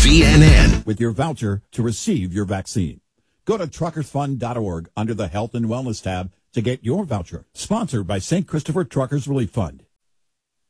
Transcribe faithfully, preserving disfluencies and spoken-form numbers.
V N N. With your voucher to receive your vaccine. Go to truckers fund dot org under the Health and Wellness tab to get your voucher. Sponsored by Saint Christopher Truckers Relief Fund.